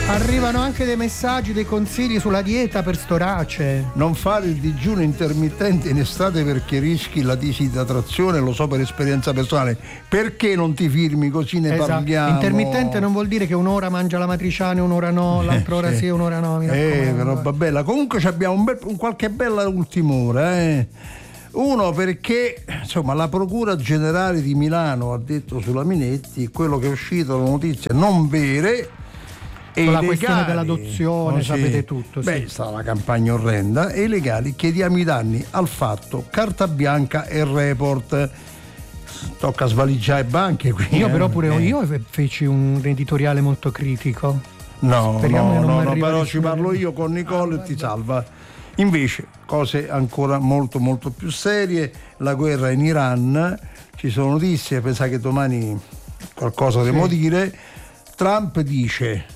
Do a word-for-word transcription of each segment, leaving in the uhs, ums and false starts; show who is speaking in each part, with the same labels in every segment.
Speaker 1: Arrivano anche dei messaggi, dei consigli sulla dieta per storace.
Speaker 2: Non fare il digiuno intermittente in estate perché rischi la disidratazione, lo so per esperienza personale. Perché non ti firmi, così ne
Speaker 1: esatto.
Speaker 2: parliamo?
Speaker 1: Intermittente non vuol dire che un'ora mangia la matriciana, un'ora no, l'altra ora
Speaker 2: eh,
Speaker 1: sì, un'ora no. Mi
Speaker 2: eh, roba bella. Comunque abbiamo un, bel, un qualche bella ultima ora, eh. Uno perché insomma la Procura Generale di Milano ha detto sulla Minetti quello che è uscito, la notizia non vere. E
Speaker 1: la
Speaker 2: legali,
Speaker 1: questione dell'adozione,
Speaker 2: oh, sì.
Speaker 1: sapete tutto.
Speaker 2: Beh,
Speaker 1: sì.
Speaker 2: sta la campagna orrenda. E i legali, chiediamo i danni al fatto, carta bianca e report. Tocca svaligiare banche qui.
Speaker 1: Io
Speaker 2: eh?
Speaker 1: però pure
Speaker 2: eh.
Speaker 1: io feci un editoriale molto critico.
Speaker 2: No,
Speaker 1: Speriamo
Speaker 2: no,
Speaker 1: che non
Speaker 2: no, no
Speaker 1: arriva
Speaker 2: però
Speaker 1: nessuno.
Speaker 2: ci parlo io con Nicole
Speaker 1: ah,
Speaker 2: e ti salva. Invece, cose ancora molto molto più serie, la guerra in Iran, ci sono notizie, pensa che domani qualcosa sì. devo dire. Trump dice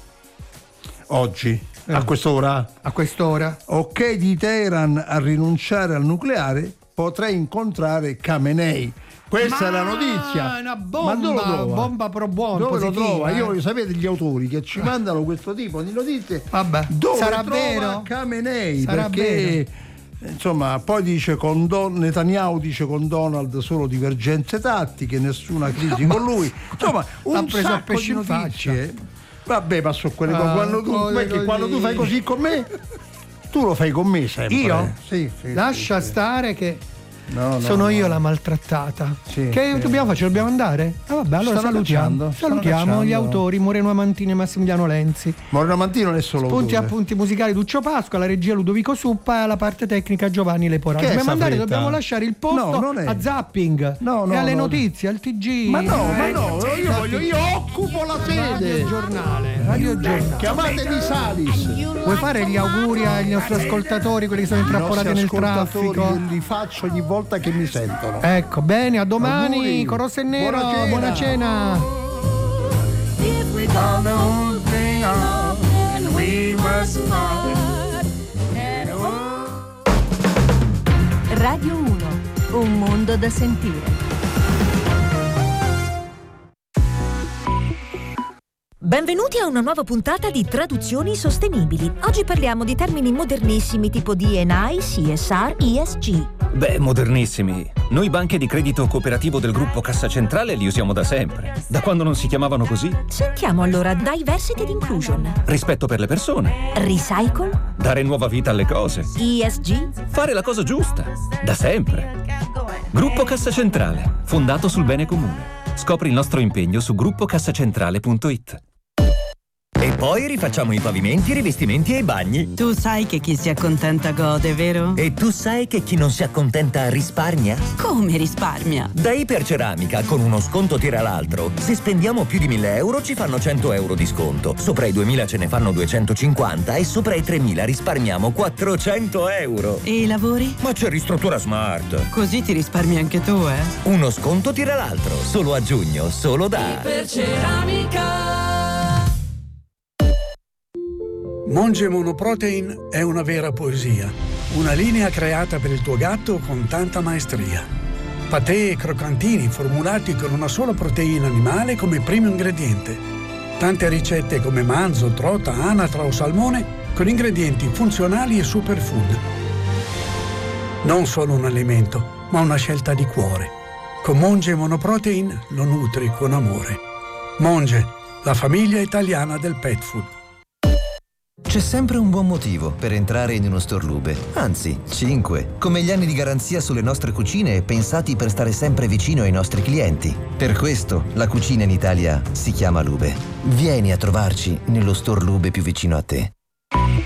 Speaker 2: oggi, eh. a quest'ora,
Speaker 1: a quest'ora,
Speaker 2: ok di Teheran a rinunciare al nucleare, potrei incontrare Khamenei. Questa
Speaker 1: ma
Speaker 2: è la notizia.
Speaker 1: È una bomba,
Speaker 2: ma dove lo trova?
Speaker 1: bomba pro buon.
Speaker 2: Dove
Speaker 1: positiva,
Speaker 2: lo trova?
Speaker 1: eh?
Speaker 2: Io sapete gli autori che ci mandano questo tipo di notizie.
Speaker 1: Vabbè,
Speaker 2: dove
Speaker 1: sarà
Speaker 2: trova
Speaker 1: vero?
Speaker 2: Khamenei?
Speaker 1: Sarà
Speaker 2: perché
Speaker 1: vero.
Speaker 2: Insomma, poi dice con Don, Netanyahu dice con Donald solo divergenze tattiche, nessuna crisi con lui. Insomma, un
Speaker 1: preso a
Speaker 2: sacco
Speaker 1: pesce
Speaker 2: di
Speaker 1: in
Speaker 2: notizie. Vabbè, ma so quelle
Speaker 1: ah,
Speaker 2: quando tu, che quando tu fai così con me, tu lo fai con me sempre.
Speaker 1: Io?
Speaker 2: Sì, sì,
Speaker 1: Lascia
Speaker 2: sì,
Speaker 1: stare che
Speaker 2: no, no,
Speaker 1: sono
Speaker 2: no.
Speaker 1: io la maltrattata.
Speaker 2: Sì,
Speaker 1: che
Speaker 2: sì.
Speaker 1: dobbiamo fare? Dobbiamo andare? Ah, vabbè, allora
Speaker 2: Stanno
Speaker 1: salutiamo.
Speaker 2: cacciando, stanno
Speaker 1: Salutiamo
Speaker 2: cacciando.
Speaker 1: gli autori Moreno Amantini e Massimiliano Lenzi.
Speaker 2: Moreno Amantini non è solo
Speaker 1: Punti
Speaker 2: autore.
Speaker 1: appunti musicali Duccio Pasqua, la regia Ludovico Suppa e alla parte tecnica Giovanni Leporano.
Speaker 2: Che è
Speaker 1: Dobbiamo andare,
Speaker 2: fretta?
Speaker 1: dobbiamo lasciare il posto
Speaker 2: No, non è.
Speaker 1: a zapping
Speaker 2: No, no,
Speaker 1: e alle
Speaker 2: no.
Speaker 1: notizie, al T G.
Speaker 2: Ma no, ma
Speaker 1: Eh,
Speaker 2: no, io voglio, io occupo la sede.
Speaker 1: Radio Giornale, Radio Giornale.
Speaker 2: Chiamatemi Salis.
Speaker 1: Vuoi fare gli auguri agli nostri ascoltatori, quelli che sono intrappolati nel traffico?
Speaker 2: Io li faccio ogni volta che mi sentono.
Speaker 1: Ecco, bene, a domani
Speaker 2: Auguri.
Speaker 1: con Rosso e Nero,
Speaker 2: Buona cena.
Speaker 1: buona cena.
Speaker 3: Radio uno, un mondo da sentire. Benvenuti a una nuova puntata di Traduzioni Sostenibili. Oggi parliamo di termini modernissimi tipo D and I, C S R, E S G.
Speaker 4: Beh, modernissimi. Noi banche di credito cooperativo del gruppo Cassa Centrale li usiamo da sempre. Da quando non si chiamavano così?
Speaker 3: Sentiamo allora Diversity and Inclusion.
Speaker 4: Rispetto per le persone.
Speaker 3: Recycle.
Speaker 4: Dare nuova vita alle cose.
Speaker 3: E S G.
Speaker 4: Fare la cosa giusta. Da sempre. Gruppo Cassa Centrale. Fondato sul bene comune. Scopri il nostro impegno su gruppo cassacentrale punto it.
Speaker 5: E poi rifacciamo i pavimenti, i rivestimenti e i bagni.
Speaker 6: Tu sai che chi si accontenta gode, vero?
Speaker 5: E tu sai che chi non si accontenta risparmia?
Speaker 6: Come risparmia?
Speaker 5: Da Iperceramica, con uno sconto tira l'altro. Se spendiamo più di mille euro ci fanno cento euro di sconto. Sopra i duemila ce ne fanno duecentocinquanta e sopra i tremila risparmiamo quattrocento euro.
Speaker 6: E i lavori?
Speaker 5: Ma c'è Ristruttura Smart.
Speaker 6: Così ti risparmi anche tu, eh?
Speaker 5: Uno sconto tira l'altro. Solo a giugno, solo da
Speaker 6: Iperceramica.
Speaker 7: Monge Monoprotein è una vera poesia, una linea creata per il tuo gatto con tanta maestria. Patè e croccantini formulati con una sola proteina animale come primo ingrediente. Tante ricette come manzo, trota, anatra o salmone con ingredienti funzionali e superfood. Non solo un alimento, ma una scelta di cuore. Con Monge Monoprotein lo nutri con amore. Monge, la famiglia italiana del pet food.
Speaker 8: C'è sempre un buon motivo per entrare in uno store Lube, anzi, cinque, come gli anni di garanzia sulle nostre cucine pensati per stare sempre vicino ai nostri clienti. Per questo la cucina in Italia si chiama Lube. Vieni a trovarci nello store Lube più vicino a te.